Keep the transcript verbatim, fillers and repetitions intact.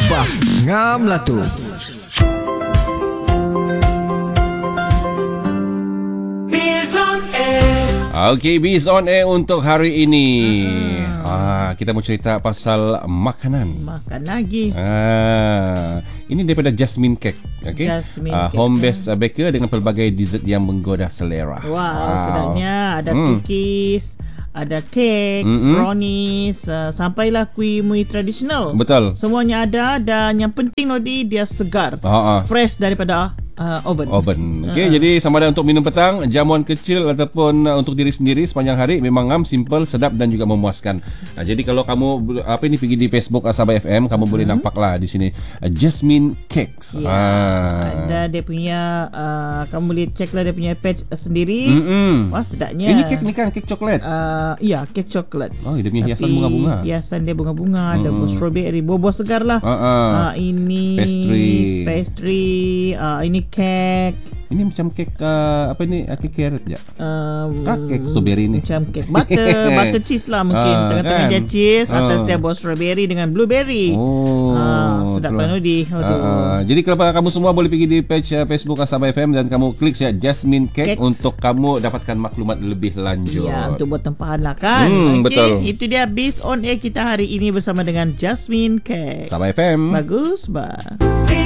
Bah, ngam lah tu. Okey, Biz on Air untuk hari ini. Uh-huh. Ah, kita mau cerita pasal makanan. Makan lagi. Ah, ini daripada Jasmine Cake. Okey. Jasmine Ah, Cake, home ya. based baker dengan pelbagai dessert yang menggoda selera. Wow, Wow. sedapnya. Ada Hmm. cookies, ada cake, Mm-mm. brownies, uh, sampailah kuih muih tradisional. Betul. Semuanya ada dan yang penting Nodi, dia segar. Ha ah. Fresh daripada uh, oven. Oven. Okey, Ah. jadi sama ada untuk minum petang, jamuan kecil ataupun uh, untuk diri sendiri sepanjang hari memang ngam, simple, sedap dan juga memuaskan. Nah, jadi kalau kamu apa ini pergi di Facebook Sabah F M, kamu hmm. boleh nampaklah di sini uh, Jasmine Cakes. Ya, Ah. ada dia punya uh, kamu boleh check lah dia punya page uh, sendiri. Mm-mm. Wah, sedapnya. Ini kek ni kan kek coklat. Uh, iya, kek coklat. Oh, dia punya hiasan Tapi bunga-bunga. Hiasan dia bunga-bunga, ada Mm-mm. buah strawberry, buah-buah segar lah. Ha ah. Uh, ini Pastry. pastry, uh, ini kek. Ini macam kek uh, apa ni? Uh, kek carrot je. Um, Kah, kek strawberry ni. Macam kek butter, butter cheese lah mungkin. Ah, Tengah-tengah kan? dia cheese, atas Ah. dia buah strawberry dengan blueberry. Oh, Ah, sedap itulah. kan Nodi. Aduh. Ah, ah. Jadi kalau kamu semua boleh pergi di page uh, Facebook Sabah F M dan kamu klik ya Jasmine Cake Cake. untuk kamu dapatkan maklumat lebih lanjut. Ya, untuk buat tempahan lah kan. Hmm, Okey, betul. itu dia Biz on Air kita hari ini bersama dengan Jasmine Cake. Sabah F M. Bagus, bah.